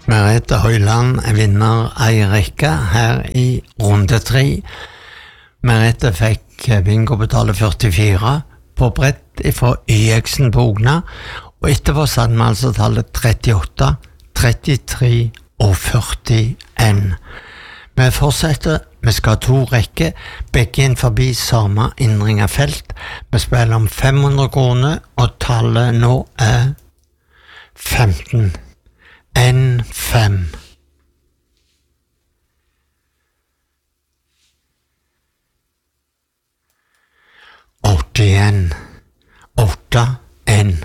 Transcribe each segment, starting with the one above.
Merete Høyland er vinner ei rekke her i runde 3. Merete fikk bingo betale 44 på brett fra YX-en på Ogna, og etterpå satt vi altså tallet 38, 33 og 41. Vi fortsetter, vi skal ha 2 rekker, begge inn forbi samme innringa felt. Vi spiller om 500 kroner, og tallet nå er 15. 1-5. Åtte-en. 8-1.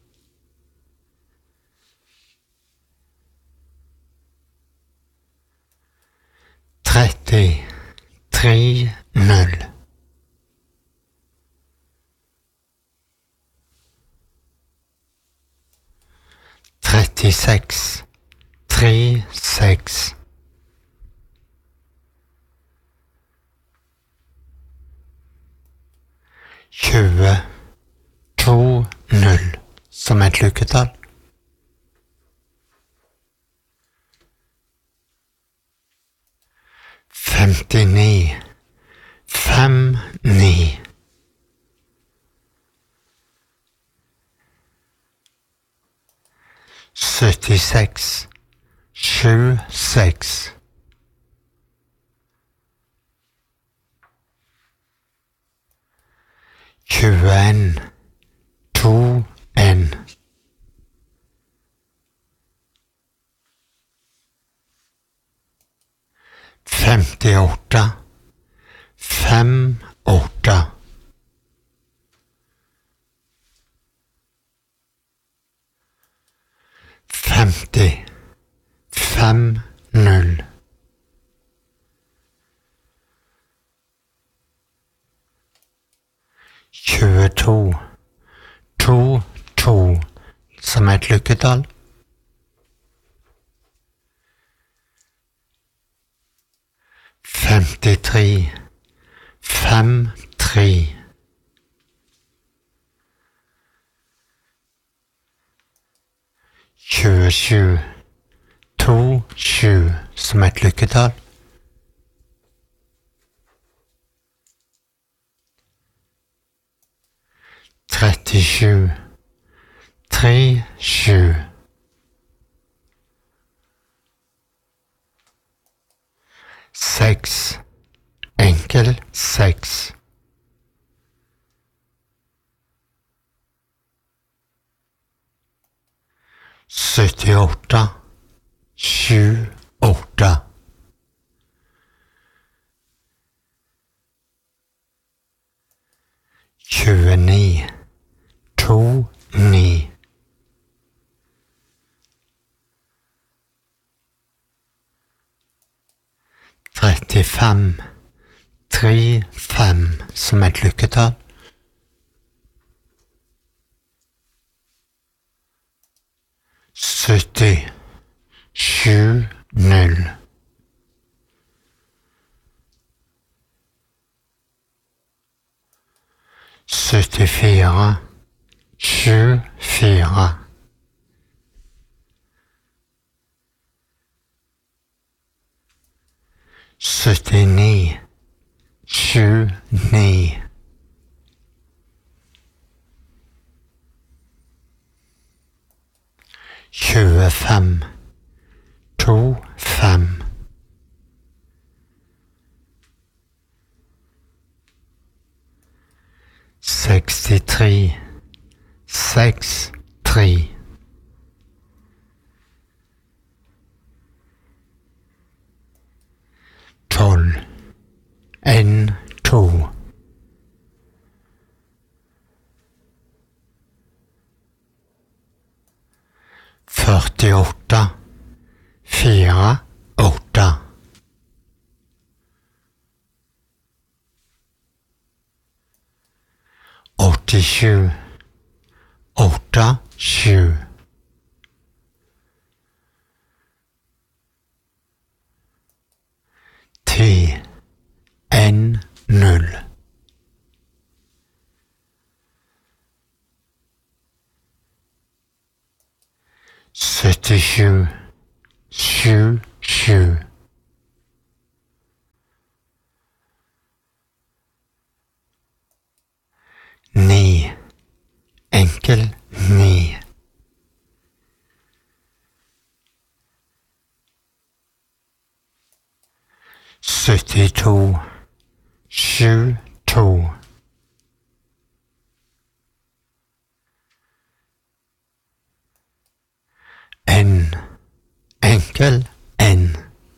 30. 3-0. 36. 3-6. 2-0 som et lykketall. 59. 5-9. 76. 7-6. 21. 2-1. 58. 5-8. 50. 5-0. 22. 2-2 som et lykketall. 53. 5-3. 27. 2-7 som et lykketall. 37. 3-7. 6. Enkel 6. 78. 7-8. 29. 2-9. 35. 3-5 som et lykketall. 70. 7-0. 74. 7-4. 79. 7-9. 25. 2-5. 63. 6-3. 12. 1-2. 48. 4-8. 87. 8-7. 10. 1-0. 77. sju, sju. Ni. Enkel ni. Syttito. Sju, to. En. Enkel en.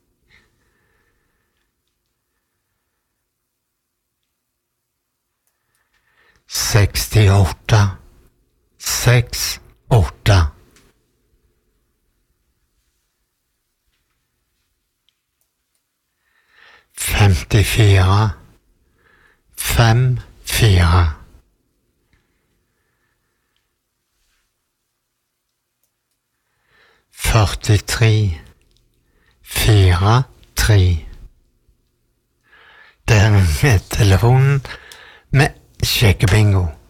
Sekstiåtte. Seks, åtte. Femtifire. Fem, fire. Førtitre. Fire, tre. Der er telefonen med sjekkebingo.